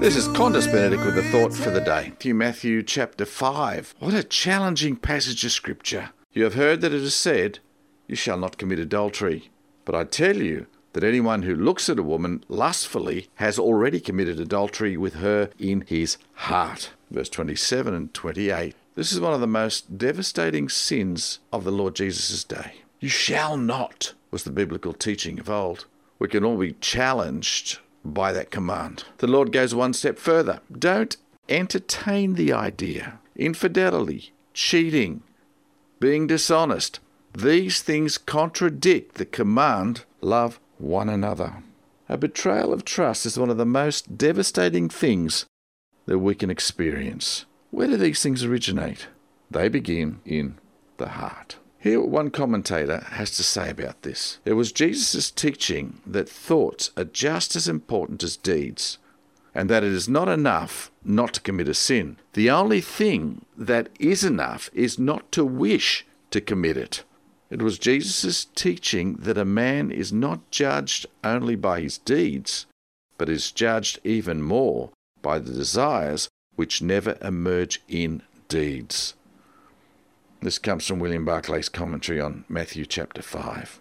This is Qantas Benedict with a thought for the day. Matthew chapter 5. What a challenging passage of scripture. You have heard that it is said, you shall not commit adultery. But I tell you that anyone who looks at a woman lustfully has already committed adultery with her in his heart. Verse 27 and 28. This is one of the most devastating sins of the Lord Jesus' day. You shall not was the biblical teaching of old. We can all be challenged by that command. The Lord goes one step further. Don't entertain the idea. Infidelity, cheating, being dishonest. These things contradict the command, love one another. A betrayal of trust is one of the most devastating things that we can experience. Where do these things originate? They begin in the heart. Hear what one commentator has to say about this. It was Jesus' teaching that thoughts are just as important as deeds, and that it is not enough not to commit a sin. The only thing that is enough is not to wish to commit it. It was Jesus' teaching that a man is not judged only by his deeds, but is judged even more by the desires which never emerge in deeds. This comes from William Barclay's commentary on Matthew chapter 5.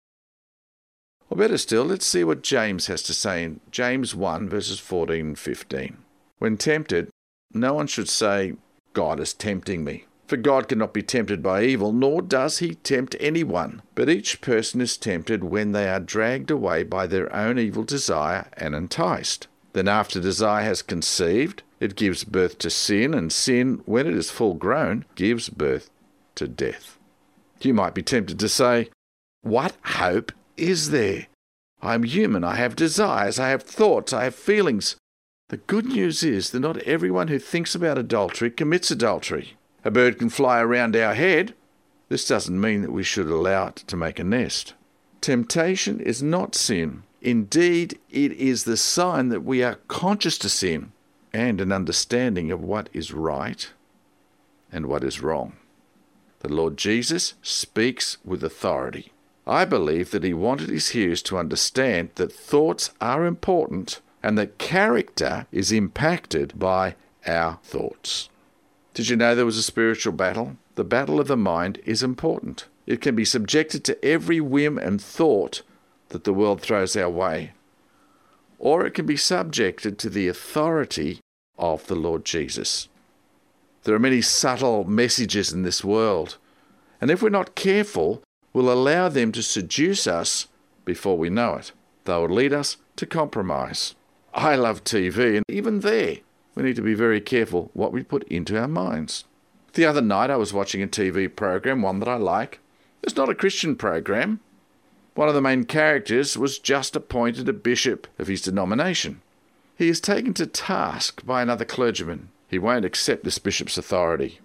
Or better still, let's see what James has to say in James 1 verses 14 and 15. When tempted, no one should say, God is tempting me. For God cannot be tempted by evil, nor does he tempt anyone. But each person is tempted when they are dragged away by their own evil desire and enticed. Then after desire has conceived, it gives birth to sin, and sin, when it is full grown, gives birth to death. You might be tempted to say, what hope is there? I am human, I have desires, I have thoughts, I have feelings. The good news is that not everyone who thinks about adultery commits adultery. A bird can fly around our head. This doesn't mean that we should allow it to make a nest. Temptation is not sin. Indeed, it is the sign that we are conscious to sin and an understanding of what is right and what is wrong. The Lord Jesus speaks with authority. I believe that he wanted his hearers to understand that thoughts are important and that character is impacted by our thoughts. Did you know there was a spiritual battle? The battle of the mind is important. It can be subjected to every whim and thought that the world throws our way, or it can be subjected to the authority of the Lord Jesus. There are many subtle messages in this world, and if we're not careful, we'll allow them to seduce us before we know it. They will lead us to compromise. I love TV, and even there, we need to be very careful what we put into our minds. The other night I was watching a TV program, one that I like. It's not a Christian program. One of the main characters was just appointed a bishop of his denomination. He is taken to task by another clergyman. He won't accept this bishop's authority.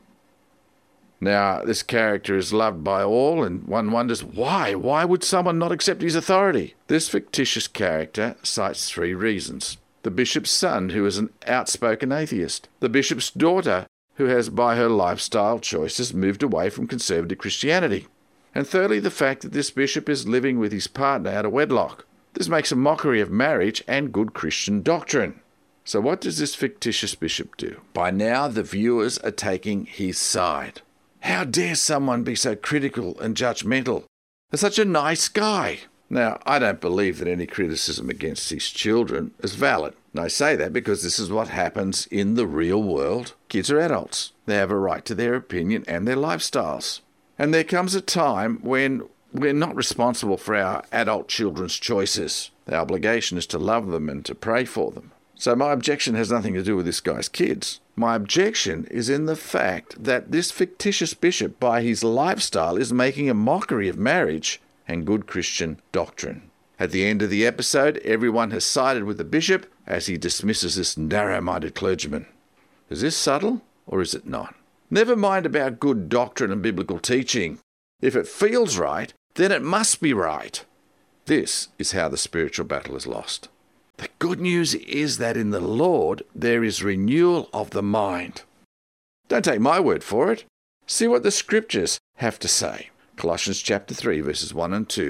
Now, this character is loved by all, and one wonders why? Why would someone not accept his authority? This fictitious character cites 3 reasons. The bishop's son, who is an outspoken atheist. The bishop's daughter, who has, by her lifestyle choices, moved away from conservative Christianity. And thirdly, the fact that this bishop is living with his partner out of wedlock. This makes a mockery of marriage and good Christian doctrine. So what does this fictitious bishop do? By now, the viewers are taking his side. How dare someone be so critical and judgmental? They're such a nice guy. Now, I don't believe that any criticism against these children is valid. And I say that because this is what happens in the real world. Kids are adults. They have a right to their opinion and their lifestyles. And there comes a time when we're not responsible for our adult children's choices. The obligation is to love them and to pray for them. So my objection has nothing to do with this guy's kids. My objection is in the fact that this fictitious bishop, by his lifestyle, is making a mockery of marriage and good Christian doctrine. At the end of the episode, everyone has sided with the bishop as he dismisses this narrow-minded clergyman. Is this subtle or is it not? Never mind about good doctrine and biblical teaching. If it feels right, then it must be right. This is how the spiritual battle is lost. The good news is that in the Lord there is renewal of the mind. Don't take my word for it. See what the scriptures have to say. Colossians chapter 3 verses 1 and 2.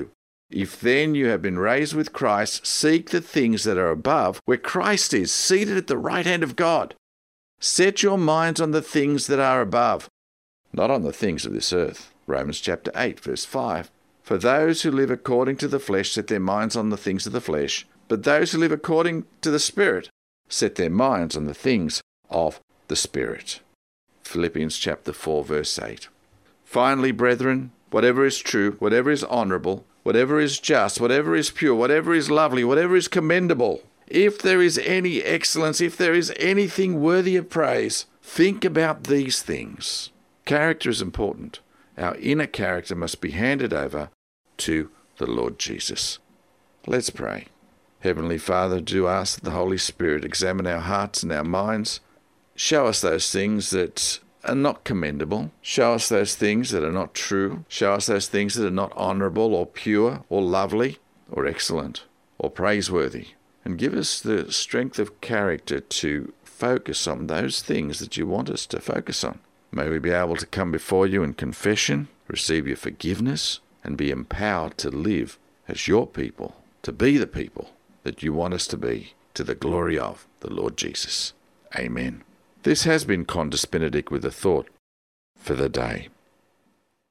If then you have been raised with Christ, seek the things that are above, where Christ is, seated at the right hand of God. Set your minds on the things that are above, not on the things of this earth. Romans chapter 8, verse 5. For those who live according to the flesh set their minds on the things of the flesh, but those who live according to the Spirit set their minds on the things of the Spirit. Philippians chapter 4, verse 8. Finally, brethren, whatever is true, whatever is honourable, whatever is just, whatever is pure, whatever is lovely, whatever is commendable, if there is any excellence, if there is anything worthy of praise, think about these things. Character is important. Our inner character must be handed over to the Lord Jesus. Let's pray. Heavenly Father, do ask that the Holy Spirit examine our hearts and our minds. Show us those things that are not commendable. Show us those things that are not true. Show us those things that are not honourable or pure or lovely or excellent or praiseworthy. And give us the strength of character to focus on those things that you want us to focus on. May we be able to come before you in confession, receive your forgiveness, and be empowered to live as your people, to be the people that you want us to be, to the glory of the Lord Jesus. Amen. This has been Condus Benedict with a thought for the day.